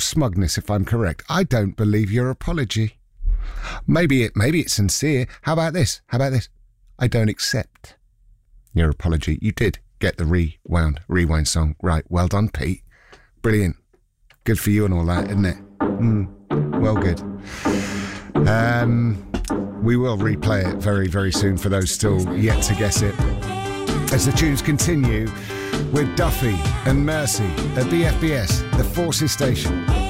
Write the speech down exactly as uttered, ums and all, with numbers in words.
smugness if I'm correct. I don't believe your apology. Maybe it, maybe it's sincere. How about this? How about this? I don't accept your apology. You did get the rewound, rewind song right. Well done, Pete. Brilliant. Good for you and all that, isn't it? Mm, well, good. Um, we will replay it very, very soon for those still yet to guess it. As the tunes continue with Duffy and Mercy at B F B S, the Forces Station.